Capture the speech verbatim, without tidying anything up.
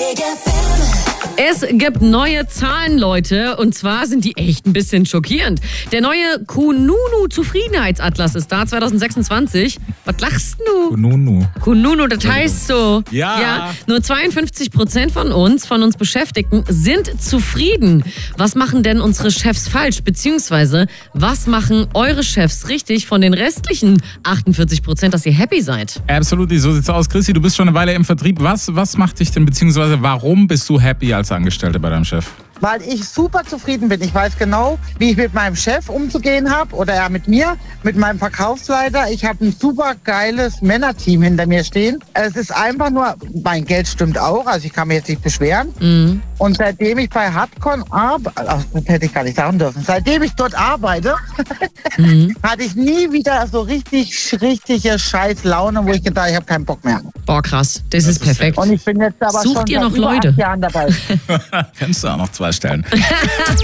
Es gibt neue Zahlen, Leute, und zwar sind die echt ein bisschen schockierend. Der neue Kununu-Zufriedenheitsatlas ist da, zwanzig sechsundzwanzig. Was lachst du? Kununu. Kununu, das heißt so. Ja. ja. Nur zweiundfünfzig Prozent von uns, von uns Beschäftigten, sind zufrieden. Was machen denn unsere Chefs falsch? Beziehungsweise, was machen eure Chefs richtig von den restlichen achtundvierzig Prozent, dass ihr happy seid? Absolut, so sieht's aus. Chrissy, du bist schon eine Weile im Vertrieb. Was, was macht dich denn, beziehungsweise warum bist du happy als Angestellte bei deinem Chef? Weil ich super zufrieden bin. Ich weiß genau, wie ich mit meinem Chef umzugehen habe oder er mit mir, mit meinem Verkaufsleiter. Ich habe ein super geiles Männerteam hinter mir stehen. Es ist einfach nur, mein Geld stimmt auch, also ich kann mich jetzt nicht beschweren. Mhm. Und seitdem ich bei Hardcon arbeite, das hätte ich gar nicht sagen dürfen, seitdem ich dort arbeite, mhm. hatte ich nie wieder so richtig, richtige scheiß Laune, wo ich gedacht habe, ich habe keinen Bock mehr. Boah, krass, das, das ist perfekt. Und ich bin jetzt aber Sucht schon ihr seit noch über Leute? acht Jahren dabei. Kennst du auch noch zwei Stellen.